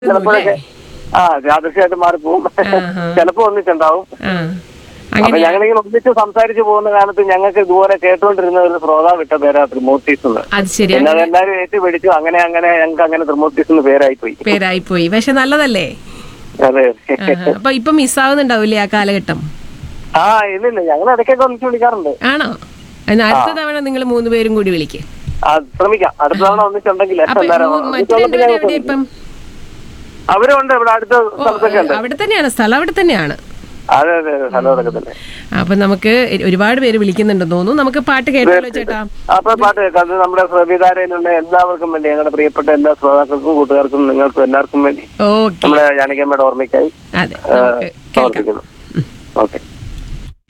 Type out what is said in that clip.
ചിലപ്പോഴൊക്കെ യാദൃശ്യമായിട്ട് മാറിപ്പോവും. ചിലപ്പോ ഒന്നിച്ചുണ്ടാവും. അപ്പൊ ഞങ്ങളിങ്ങനെ ഒന്നിച്ച് സംസാരിച്ചു പോകുന്ന കാലത്ത് ഞങ്ങൾക്ക് ഇതുപോലെ കേട്ടോണ്ടിരുന്ന ഒരു ശ്രോതാവ് വിട്ട പേരാ ത്രിമൂർത്തീസ് എന്ന്. പിന്നെ അതെല്ലാരും ഏറ്റുപിടിച്ചു. അങ്ങനെ ഞങ്ങൾക്ക് അങ്ങനെ ത്രിമൂർത്തീസ് എന്ന് പേരായിപ്പോയി. പക്ഷെ നല്ലതല്ലേ? അതെ. അപ്പൊ ഇപ്പൊ മിസ്സാവുന്നുണ്ടാവില്ലേ ആ കാലഘട്ടം? ഇല്ലില്ല, ഞങ്ങൾ ഇടയ്ക്കൊക്കെ ഒന്നിച്ച് വിളിക്കാറുണ്ട്. ആണോ? അടുത്ത തവണ നിങ്ങൾ 3 പേരും കൂടി വിളിക്കേ. ശ്രമിക്കാം. അടുത്ത തവണ ഒന്നിച്ചുണ്ടെങ്കിൽ അവരുണ്ട് ഇവിടെ അടുത്ത സ്ഥലത്തൊക്കെ ഉണ്ട്. അവിടെ തന്നെയാണ് സ്ഥലം? അവിടെ തന്നെയാണ്. അതെ അതെ, സ്ഥലമൊക്കെ തന്നെ. അപ്പൊ നമുക്ക് ഒരുപാട് പേര് വിളിക്കുന്നുണ്ടെന്ന് തോന്നുന്നു. നമുക്ക് പാട്ട് കേട്ടാലോ ചേട്ടാ? അപ്പൊ പാട്ട് കേൾക്കാം. അത് നമ്മുടെ ശ്രവിധാരയിലുള്ള എല്ലാവർക്കും വേണ്ടി, ഞങ്ങളുടെ പ്രിയപ്പെട്ട എല്ലാ ശ്രോതാക്കൾക്കും കൂട്ടുകാർക്കും നിങ്ങൾക്കും എല്ലാവർക്കും വേണ്ടി നമ്മുടെ ജാനകിയമ്മയുടെ ഓർമ്മയ്ക്കായി സമർപ്പിക്കുന്നു. ഓക്കെ.